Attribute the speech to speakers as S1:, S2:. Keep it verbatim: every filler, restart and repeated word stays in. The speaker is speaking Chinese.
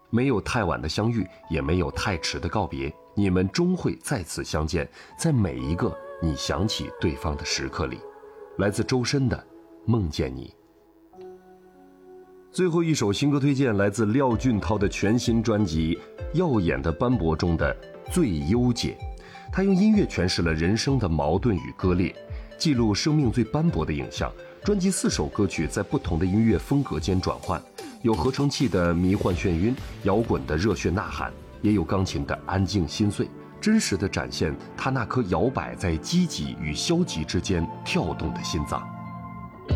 S1: 没有太晚的相遇，也没有太迟的告别，你们终会再次相见，在每一个你想起对方的时刻里。来自周深的《梦见你》。最后一首新歌推荐来自廖俊涛的全新专辑《耀眼的斑驳中的最优解》，他用音乐诠释了人生的矛盾与割裂，记录生命最斑驳的影像。专辑四首歌曲在不同的音乐风格间转换，有合成器的迷幻眩晕，摇滚的热血呐喊，也有钢琴的安静心碎，真实地展现他那颗摇摆在积极与消极之间跳动的心脏。